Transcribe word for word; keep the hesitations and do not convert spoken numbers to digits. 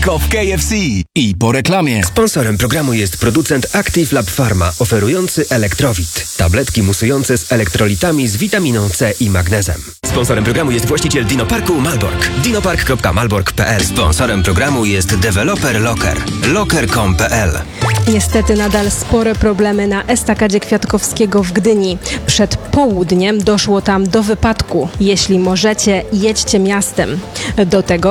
w K F C. I po reklamie. Sponsorem programu jest producent Active Lab Pharma, oferujący Elektrowit. Tabletki musujące z elektrolitami z witaminą C i magnezem. Sponsorem programu jest właściciel Dinoparku Malbork. dinopark kropka malbork kropka p l. Sponsorem programu jest deweloper Locker. locker kropka com kropka p l. Niestety nadal spore problemy na estakadzie Kwiatkowskiego w Gdyni. Przed południem doszło tam do wypadku. Jeśli możecie, jedźcie miastem. Do tego